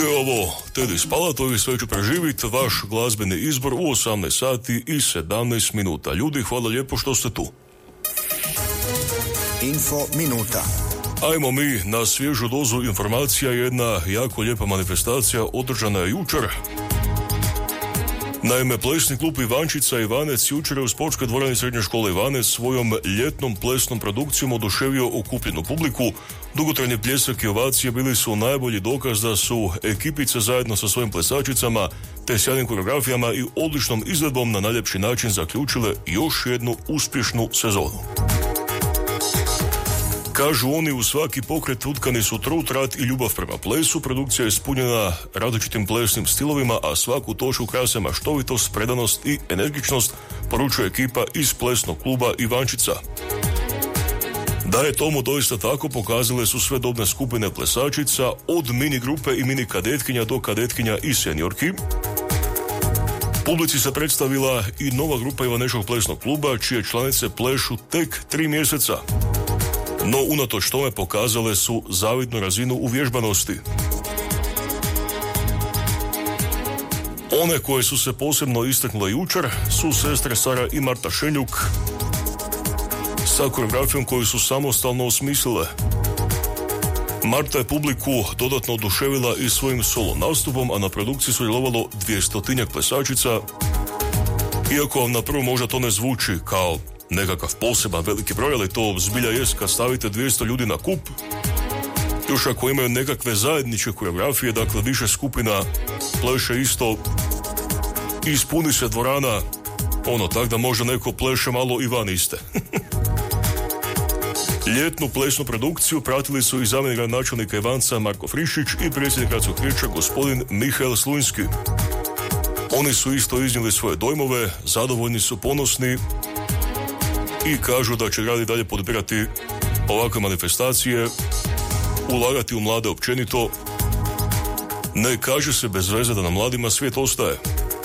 ovo Teddy Spalatovi, sve ću preživjeti, vaš glazbeni izbor u 18 sati i 17 minuta. Ljudi, hvala lijepo što ste tu. Info minuta. Ajmo mi na svježu dozu informacija. Jedna jako lijepa manifestacija održana je jučer. Naime, plesni klub Ivančica Ivanec jučer je u sportskoj dvorani srednje škole Ivanec svojom ljetnom plesnom produkcijom oduševio okupljenu publiku. Dugotrajni pljesak i ovacije bili su najbolji dokaz da su ekipice zajedno sa svojim plesačicama te sjajnim koreografijama i odličnom izvedbom na najljepši način zaključile još jednu uspješnu sezonu. Kažu oni, u svaki pokret utkani su trud, rad i ljubav prema plesu. Produkcija je ispunjena različitim plesnim stilovima, a svaku točku krase maštovitost, predanost i energičnost, poručuje ekipa iz plesnog kluba Ivančica. Da je tomu doista tako, pokazale su sve dobne skupine plesačica, od mini grupe i mini kadetkinja do kadetkinja i seniorki. Publici se predstavila i nova grupa Ivanečkog plesnog kluba, čije članice plešu tek 3 mjeseca. No, unatoč tome pokazale su zavidnu razinu uvježbanosti. One koje su se posebno istaknule jučer su sestre Sara i Marta Šenjuk sa koreografijom koju su samostalno osmislile. Marta je publiku dodatno oduševila i svojim solo nastupom, a na produkciji sudjelovalo 200-tinjak plesačica. Iako vam na prvo možda to ne zvuči kao nekakav poseban veliki broj, ali to zbilja jest kad stavite 200 ljudi na kup. Još ako imaju nekakve zajedničke koreografije, dakle više skupina pleše isto, ispuni se dvorana, tak da možda neko pleše malo i van iste. Ljetnu plesnu produkciju pratili su i zamjenik gradonačelnika Ivanca Marko Frišić i predsjednik gradskog vijeća gospodin Mihael Slunjski. Oni su isto iznijeli svoje dojmove, zadovoljni su, ponosni i kažu da će grad i dalje podupirati ovakve manifestacije, ulagati u mlade općenito. Ne kaže se bez veze da na mladima svijet ostaje.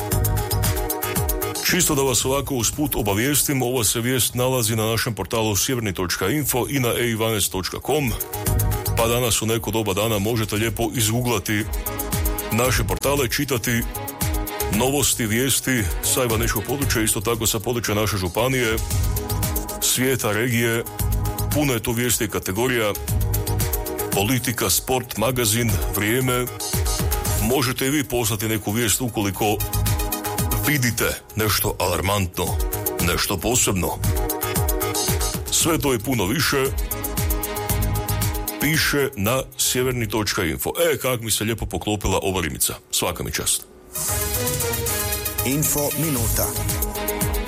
Čisto da vas ovako usput obavijestim, ova se vijest nalazi na našem portalu sjeverni.info i na eivanec.com, pa danas u neko doba dana možete lijepo izguglati naše portale, čitati novosti, vijesti sa ivanečkog područja, isto tako sa područja naše županije, svijeta, regije. Puno je tu vijesti i kategorija: politika, sport, magazin, vrijeme. Možete i vi poslati neku vijest ukoliko vidite nešto alarmantno, nešto posebno. Sve to i puno više piše na sjeverni.info. Kak mi se lijepo poklopila ova rimica. Svaka mi čast. Info minuta.